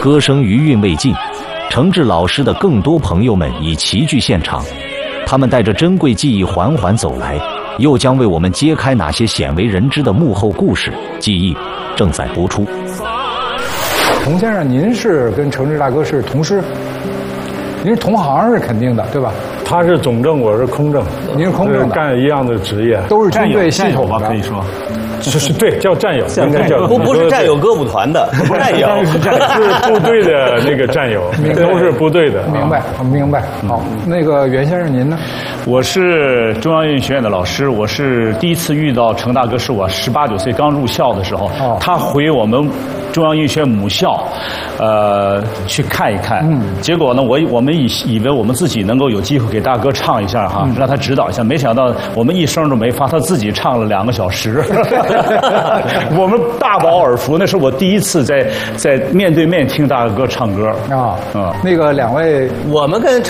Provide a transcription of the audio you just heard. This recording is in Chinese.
歌声余韵未尽，诚挚老师的更多朋友们已齐聚现场，他们带着珍贵记忆缓缓走来，又将为我们揭开哪些鲜为人知的幕后故事。记忆正在播出。 童先生，您是跟程志大哥是同师，您是同行是肯定的，对吧？ 他是总政，我是空政。 您是空政的， 干一样的职业， 都是军队系统吧， 的， 可以说。 是对，叫战友，应该叫不是战友歌舞团的战友， 是部队的那个战友，都是部队的。 明白，明白。好，那个袁先生您呢？ 我是中央音乐学院的老师，我是第一次遇到程大哥，是我18、19岁刚入校的时候，他回我们中央音乐学院母校，去看一看。结果呢，我们以为我们自己能够有机会给大哥唱一下哈，让他指导一下，没想到我们一声都没发，他自己唱了2个小时。我们大饱耳福，那是我第一次在面对面听大哥唱歌啊。那个2位， 我们跟